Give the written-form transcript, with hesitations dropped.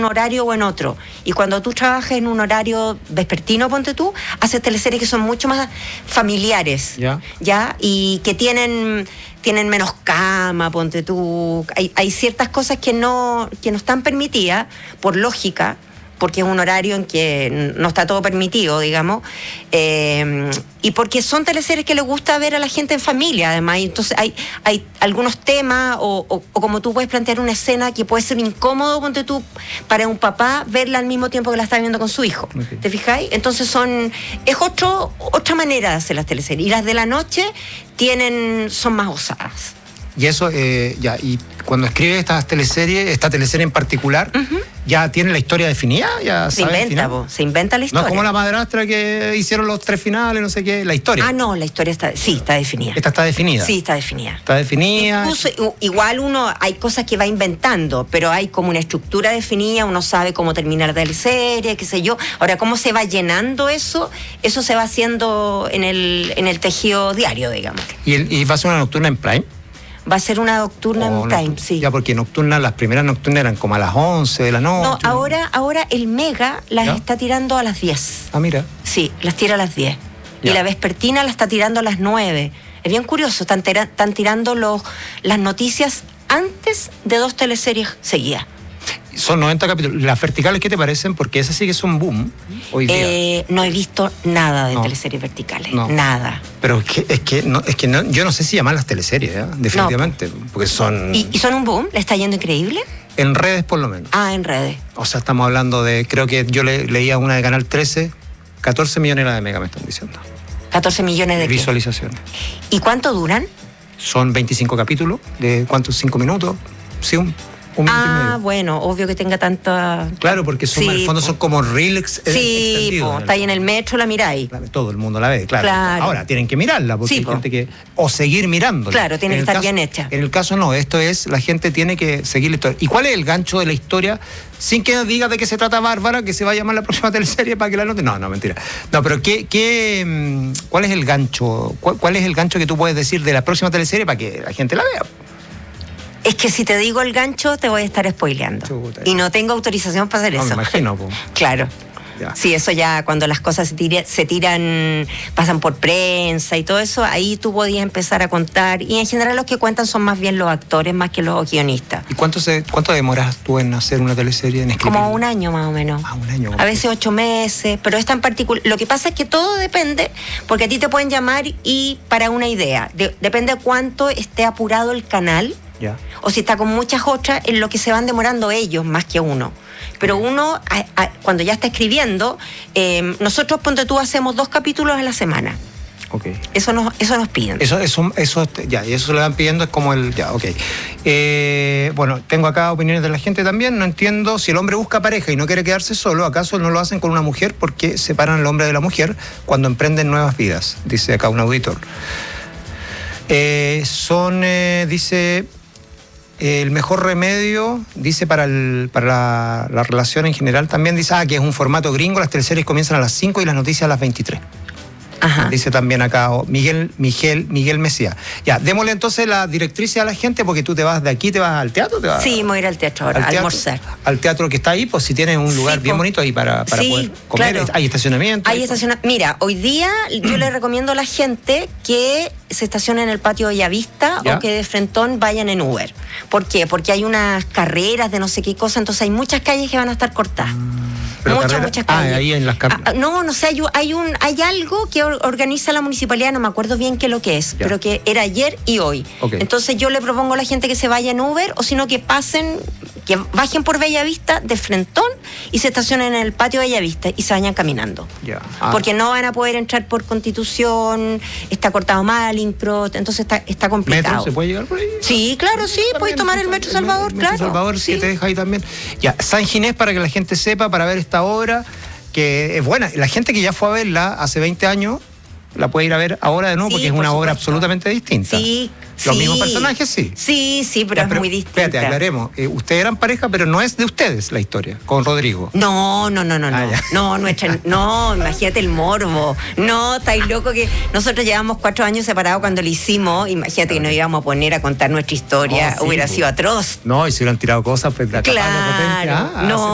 horario o en otro. Y cuando tú trabajas en un horario vespertino, ponte tú, haces teleseries que son mucho más familiares, ¿ya? Y que tienen menos cama, ponte tú. Hay ciertas cosas que no están permitidas, por lógica, porque es un horario en que no está todo permitido, digamos, y porque son teleseries que le gusta ver a la gente en familia, además. Entonces hay algunos temas, o como tú puedes plantear una escena que puede ser incómodo, ponte tú, para un papá verla al mismo tiempo que la está viendo con su hijo. Okay. ¿Te fijáis? Entonces es otra manera de hacer las teleseries. Y las de la noche son más osadas. Y eso, y cuando escribe esta teleserie en particular, ¿ya tiene la historia definida? ¿Ya se inventa la historia. No es como La Madrastra, que hicieron los 3 finales, no sé qué, la historia. Ah, no, la historia está definida. ¿Esta está definida? Sí, está definida. Está definida. Incluso, igual hay cosas que va inventando, pero hay como una estructura definida, uno sabe cómo terminar la teleserie, qué sé yo. Ahora, cómo se va llenando eso se va haciendo en el tejido diario, digamos. ¿Y va a ser una nocturna en Prime? Va a ser una nocturna en Prime, sí. Ya, porque las primeras nocturnas eran como a las 11 de la noche. No, ahora el Mega las está tirando a las 10. Ah, mira. Sí, las tira a las 10. Ya. Y la vespertina la está tirando a las 9. Es bien curioso, están tirando las noticias antes de 2 teleseries seguidas. Son 90 capítulos. ¿Las verticales qué te parecen? Porque esas sí que son boom hoy día. No he visto nada de teleseries verticales. No. Nada. Pero es que yo no sé si llaman las teleseries, definitivamente. Porque son... ¿Y son un boom? ¿Le está yendo increíble? En redes, por lo menos. Ah, en redes. O sea, estamos hablando de... Creo que yo leía una de Canal 13, 14 millones de Mega, me están diciendo. 14 millones de visualizaciones. ¿Y cuánto duran? Son 25 capítulos. ¿De cuántos? 5 minutos. Sí, un bueno, obvio que tenga tanta... Claro, porque en el fondo son como reels extendidos. Está ahí en el metro, la miráis. Todo el mundo la ve, claro. Ahora, tienen que mirarla, porque hay gente que... O seguir mirándola. Claro, tiene que estar bien hecha. En el caso no, la gente tiene que seguir la historia. ¿Y cuál es el gancho de la historia? Sin que diga de qué se trata Bárbara, que se va a llamar la próxima teleserie para que la note. No, mentira. No, pero ¿cuál es el gancho? ¿Cuál es el gancho que tú puedes decir de la próxima teleserie para que la gente la vea? Es que si te digo el gancho, te voy a estar spoileando. Chuta. Y no tengo autorización para hacer eso. Me imagino. Claro. Ya. Sí, eso ya cuando las cosas se tiran, pasan por prensa y todo eso, ahí tú podías empezar a contar. Y en general los que cuentan son más bien los actores, más que los guionistas. ¿Y cuánto demoras tú en hacer una teleserie, en escribir? Como 1 año más o menos. Un año. A veces 8 meses, pero es tan particular. Lo que pasa es que todo depende, porque a ti te pueden llamar y para una idea. Depende de cuánto esté apurado el canal. Ya. O si está con muchas otras, en lo que se van demorando ellos más que uno. Pero uno, cuando ya está escribiendo, nosotros, ponte tú, hacemos 2 capítulos a la semana. Okay. Eso nos piden. Eso ya, y eso se le van pidiendo, es como el... Ya, ok. Bueno, tengo acá opiniones de la gente también. No entiendo, si el hombre busca pareja y no quiere quedarse solo, ¿acaso no lo hacen con una mujer? ¿Por qué separan al hombre de la mujer cuando emprenden nuevas vidas? Dice acá un auditor. Dice... El mejor remedio, dice, para la relación en general, también dice que es un formato gringo, las teleseries comienzan a las 5 y las noticias a las 23. Ajá. Dice también acá Miguel Mesías. Ya, démosle entonces la directriz a la gente, porque tú te vas de aquí, te vas al teatro. Sí, voy a ir al teatro ahora, a almorzar. Al teatro que está ahí, pues si tienes un lugar bien bonito ahí para poder comer. Claro. ¿Hay estacionamiento? Mira, hoy día yo le recomiendo a la gente que se estacione en el patio de Bellavista o que de frentón vayan en Uber. ¿Por qué? Porque hay unas carreras de no sé qué cosa, entonces hay muchas calles que van a estar cortadas. Muchas calles. Ahí en las carreras. No sé, hay algo que organiza la municipalidad, no me acuerdo bien qué es lo que es, pero que era ayer y hoy. Okay. Entonces yo le propongo a la gente que se vaya en Uber, o sino que bajen por Bellavista de frentón y se estacionen en el patio de Bellavista y se vayan caminando. Porque no van a poder entrar por Constitución, está cortado Malincrot, entonces está complicado. ¿Metro se puede llegar por ahí? Sí, claro, sí, puedes tomar el Metro Salvador, claro. Metro Salvador, sí, te deja ahí también. Ya, San Ginés, para que la gente sepa, para ver esta obra, que es buena. La gente que ya fue a verla hace 20 años, la puede ir a ver ahora de nuevo, porque es una obra absolutamente distinta. Sí. Los mismos personajes, sí. Sí, pero es muy distinta. Espérate, aclaremos. Ustedes eran pareja, pero no es de ustedes la historia, con Rodrigo. No. No, imagínate el morbo. No, estáis loco que nosotros llevamos 4 años separados cuando lo hicimos. Imagínate que nos íbamos a poner a contar nuestra historia. Hubiera sido atroz. No, y si hubieran tirado cosas, pues la claro, no.